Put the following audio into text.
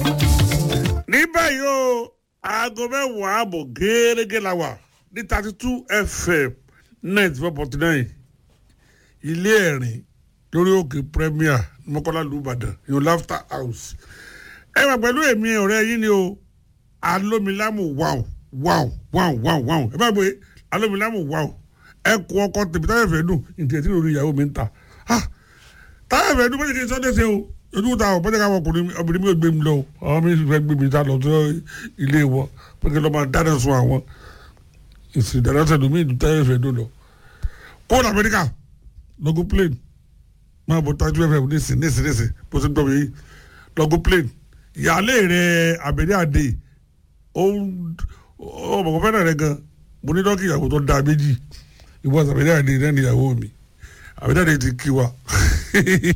ní báyìí o aago mẹ́wàá àbọ̀ gẹ́gẹ́ la wà ní 32 FM 94.9 ilé ẹ̀rín lórí òkè premier mọ́kànlá lùbàdàn yóò laughter house ẹ wà pẹ̀lú èmi ọ̀rẹ́ yín ni o alómilámù wáò ẹ bá gbé alómilámù wáò ẹ kú ọkọ tèmi táyà fẹ́ dùn ìdí ẹtí lórí ìyàwó mi ń ta táyà fẹ́ dùn bẹ́ẹ̀ kì í sọ́dẹ̀ ṣe o ojú ta ọ̀ bọ́jà káwọn obìnrin mi ò gbé mi lọ àwọn mi fẹ́ gbé mi ta lọ sí ilé wọn pé kí lọ́ máa dáná sun àwọn ìsìn ìdánilẹ́sẹ̀ lómi ìdú táyà fẹ́ dùn lọ kóòdù amẹ́ríkà lọ́gọ́ plane máa bọ̀ tájú fm nísìn bó ṣe gbọ́ mi yìí lọ́gọ́ plane ìyáálé rẹ̀ abẹ́rẹ́ àdé ọmọ fẹ́ràn rẹ̀ gan mo ní dọ́kì ìyàwó tó da méjì ìwọ abẹ́rẹ́ àdé náà níyàwó mi abẹ́rẹ́ àdé ti kí wa.